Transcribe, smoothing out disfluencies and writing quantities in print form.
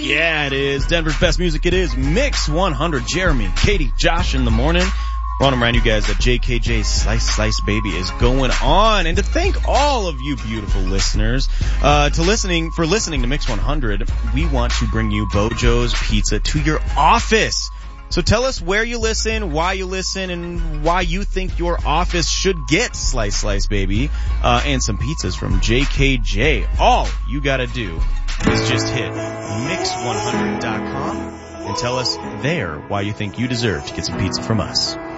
Yeah, it is. Denver's best music. It is Mix 100. Jeremy, Katie, Josh in the morning. I want to remind you guys that JKJ Slice Baby is going on. And to thank all of you beautiful listeners for listening to Mix 100, we want to bring you Bojo's Pizza to your office. So tell us where you listen, why you listen, and why you think your office should get Slice Baby and some pizzas from JKJ. All you gotta do is just hit mix100.com and tell us there why you think you deserve to get some pizza from us.